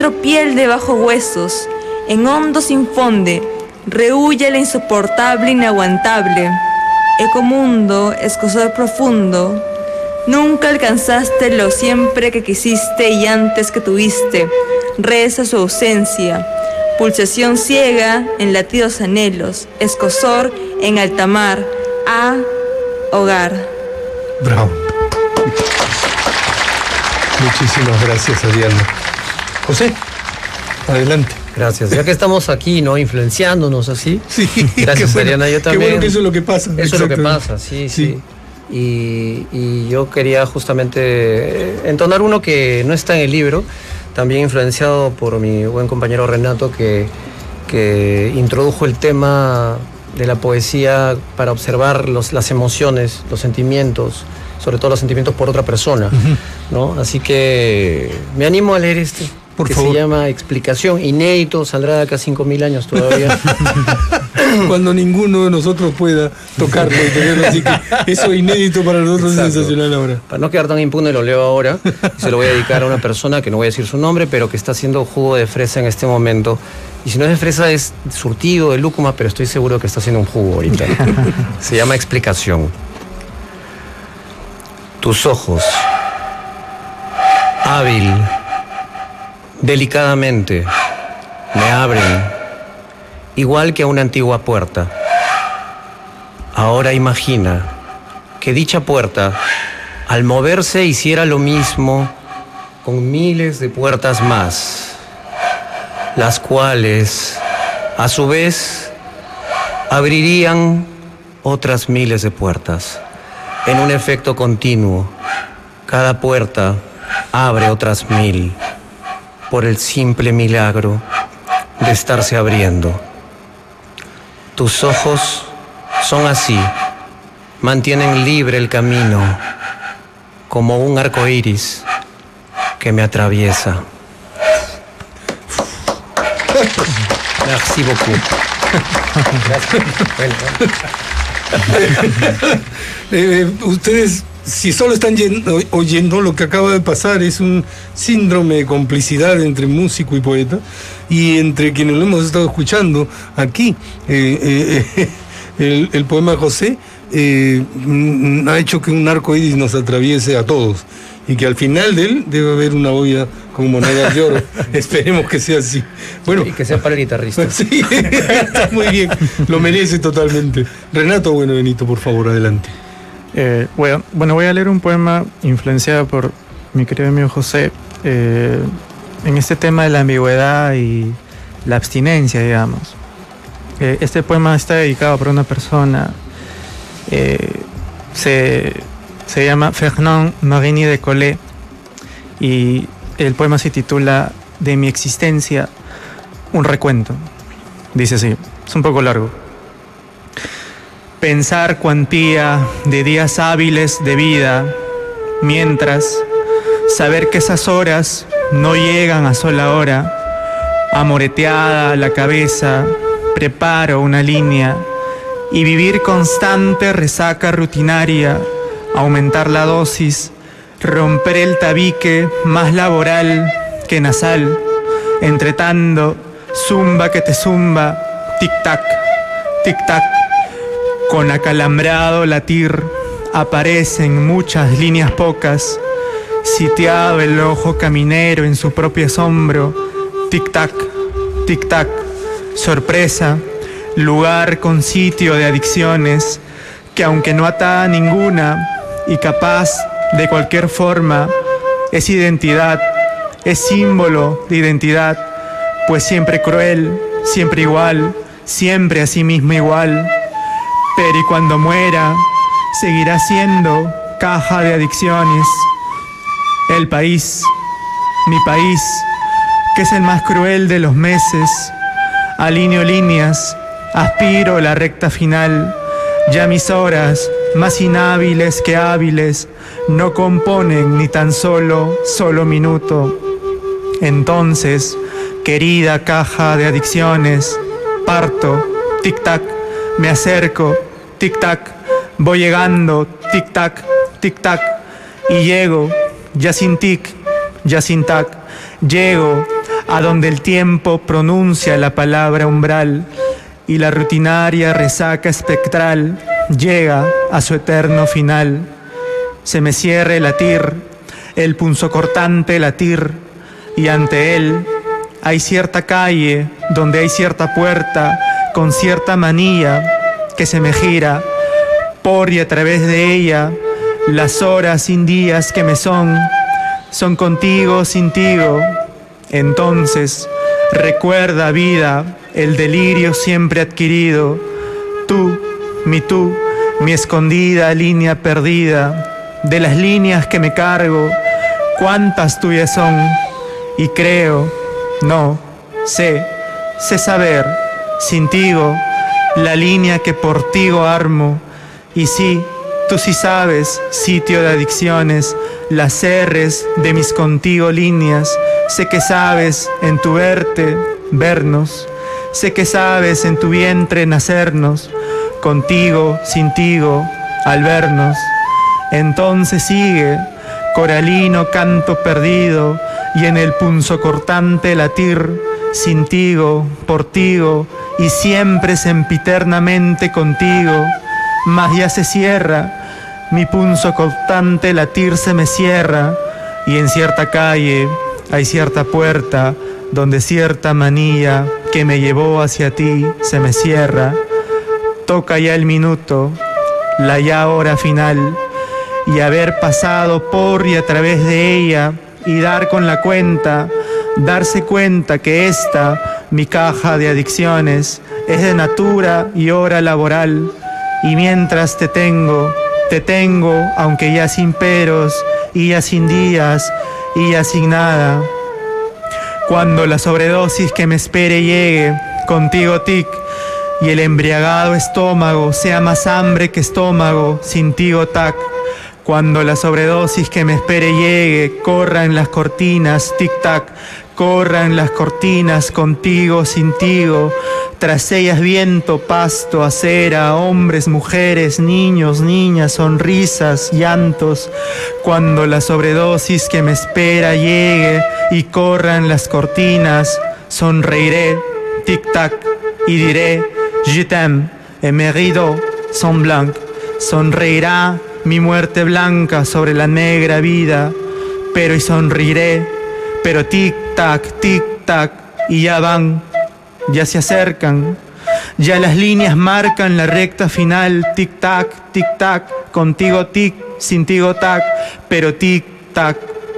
piel debajo huesos, en hondo se infonde, rehuye la insoportable, inaguantable. Ecomundo, escozor profundo, nunca alcanzaste lo siempre que quisiste y antes que tuviste, reza su ausencia, pulsación ciega en latidos anhelos, escozor en alta mar, hogar. Bravo. Muchísimas gracias, Ariadna. José, adelante. Gracias. Ya que estamos aquí, ¿no? Influenciándonos así. Sí, gracias, bueno, Ariadna. Yo también. Qué bueno que eso es lo que pasa. Eso es lo que pasa, sí. Y yo quería justamente entonar uno que no está en el libro, también influenciado por mi buen compañero Renato, que introdujo el tema de la poesía para observar las emociones, los sentimientos, sobre todo los sentimientos por otra persona, ¿no? Así que me animo a leer este, por que favor. Se llama Explicación, inédito, saldrá de acá 5.000 años todavía. Cuando ninguno de nosotros pueda tocarlo y tenerlo, así que eso inédito para nosotros. Exacto. Es sensacional ahora. Para no quedar tan impune lo leo ahora, y se lo voy a dedicar a una persona que no voy a decir su nombre, pero que está haciendo jugo de fresa en este momento. Y si no es de fresa, es surtido de lúcuma, pero estoy seguro que está haciendo un jugo ahorita. Se llama Explicación. Tus ojos, hábil, delicadamente, me abren, igual que a una antigua puerta. Ahora imagina que dicha puerta, al moverse, hiciera lo mismo con miles de puertas más, las cuales, a su vez, abrirían otras miles de puertas. En un efecto continuo, cada puerta abre otras 1000 por el simple milagro de estarse abriendo. Tus ojos son así, mantienen libre el camino como un arco iris que me atraviesa. Merci beaucoup. Ustedes, si solo están oyendo, lo que acaba de pasar es un síndrome de complicidad entre músico y poeta, y entre quienes lo hemos estado escuchando aquí. El poema de José ha hecho que un arco iris nos atraviese a todos, y que al final de él debe haber una olla con monedas de oro. Esperemos que sea así. Bueno, y que sea para el guitarrista. Sí, está muy bien, lo merece totalmente. Renato Bueno Benito, por favor, adelante. Bueno, voy a leer un poema influenciado por mi querido amigo José, en este tema de la ambigüedad y la abstinencia, digamos. Este poema está dedicado por una persona, se llama Fernand Marigny de Collet, y el poema se titula De mi existencia, un recuento. Dice así, es un poco largo. Pensar cuantía de días hábiles de vida, mientras saber que esas horas no llegan a sola hora, amoreteada la cabeza, preparo una línea y vivir constante resaca rutinaria, aumentar la dosis, romper el tabique más laboral que nasal, entretando, zumba que te zumba, tic-tac, tic-tac, con acalambrado latir, aparecen muchas líneas pocas, sitiado el ojo caminero en su propio asombro, tic-tac, tic-tac, sorpresa, lugar con sitio de adicciones, que aunque no ata a ninguna y capaz de cualquier forma, es identidad, es símbolo de identidad, pues siempre cruel, siempre igual, siempre a sí mismo igual, pero y cuando muera, seguirá siendo caja de adicciones. El país, mi país, que es el más cruel de los meses, alineo líneas, aspiro la recta final, ya mis horas, más inhábiles que hábiles, no componen ni tan solo minuto. Entonces, querida caja de adicciones, parto, tic-tac, me acerco, tic-tac, voy llegando, tic-tac, tic-tac, y llego, ya sin tic, ya sin tac, llego a donde el tiempo pronuncia la palabra umbral y la rutinaria resaca espectral llega a su eterno final. Se me cierra el latir, el punzocortante latir, y ante él hay cierta calle donde hay cierta puerta con cierta manía que se me gira por y a través de ella. Las horas sin días que me son contigo sin tigo. Entonces recuerda, vida, el delirio siempre adquirido. Tú, mi escondida línea perdida. De las líneas que me cargo, cuántas tuyas son. Y creo, no, sé saber, sintigo, la línea que por tigo armo. Y sí, tú sí sabes, sitio de adicciones, las R's de mis contigo líneas. Sé que sabes en tu verte, vernos. Sé que sabes en tu vientre nacernos, contigo, sintigo, al vernos. Entonces sigue, coralino canto perdido, y en el punzocortante latir, sintigo, portigo, y siempre sempiternamente contigo. Mas ya se cierra, mi punzocortante latir se me cierra, y en cierta calle hay cierta puerta donde cierta manía que me llevó hacia ti se me cierra. Toca ya el minuto, la ya hora final, y haber pasado por y a través de ella y dar con la cuenta, darse cuenta que esta, mi caja de adicciones, es de natura y hora laboral. Y mientras te tengo, aunque ya sin peros, y ya sin días, y ya sin nada. Cuando la sobredosis que me espere llegue, contigo tic, y el embriagado estómago sea más hambre que estómago, sin tigo tac. Cuando la sobredosis que me espere llegue, corran las cortinas, tic-tac, corran las cortinas, contigo, sin tigo. Tras ellas viento, pasto, acera, hombres, mujeres, niños, niñas, sonrisas, llantos. Cuando la sobredosis que me espera llegue y corran las cortinas, sonreiré, tic-tac, y diré, je t'aime, et mes rideaux sont blancs. Sonreirá mi muerte blanca sobre la negra vida, pero y sonreiré, pero tic-tac, y ya van, ya se acercan, ya las líneas marcan la recta final, tic-tac, contigo tic, sin tigo tac, pero tic-tac,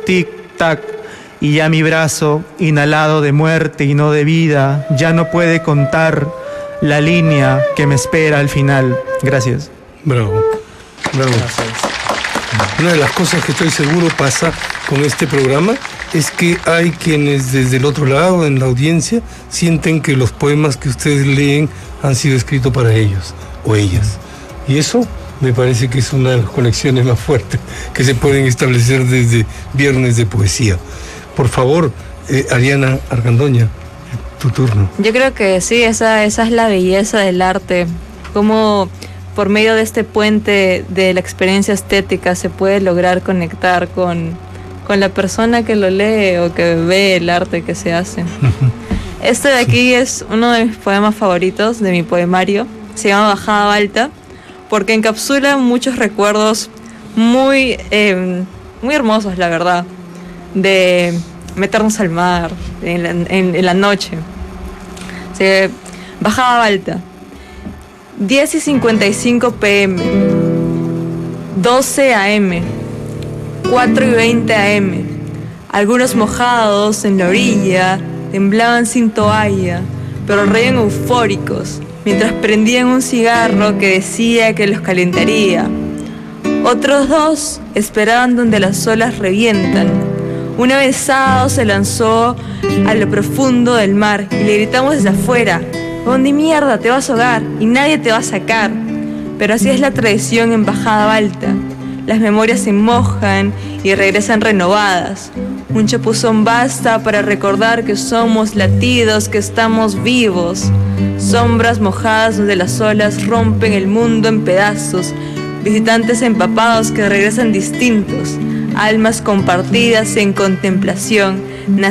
y ya mi brazo, inhalado de muerte y no de vida, ya no puede contar la línea que me espera al final. Gracias. Bravo. Gracias. Una de las cosas que estoy seguro pasa con este programa es que hay quienes desde el otro lado, en la audiencia, sienten que los poemas que ustedes leen han sido escritos para ellos o ellas. Y eso me parece que es una de las conexiones más fuertes que se pueden establecer desde Viernes de Poesía. Por favor, Ariana Argandoña, tu turno. Yo creo que sí, esa es la belleza del arte, como por medio de este puente de la experiencia estética se puede lograr conectar con la persona que lo lee o que ve el arte que se hace. Este de aquí es uno de mis poemas favoritos de mi poemario, se llama Bajada Alta, porque encapsula muchos recuerdos muy hermosos, la verdad, de meternos al mar en la noche. Bajada Alta. 10:55 p.m., 12 a.m., 4:20 a.m. Algunos mojados en la orilla temblaban sin toalla, pero reían eufóricos mientras prendían un cigarro que decía que los calentaría. Otros dos esperaban donde las olas revientan. Un avezado se lanzó a lo profundo del mar y le gritamos desde afuera: ¿dónde mierda te vas a ahogar? Y nadie te va a sacar. Pero así es la tradición en Bajada Alta. Las memorias se mojan y regresan renovadas. Un chapuzón basta para recordar que somos latidos, que estamos vivos. Sombras mojadas donde las olas rompen el mundo en pedazos. Visitantes empapados que regresan distintos. Almas compartidas en contemplación.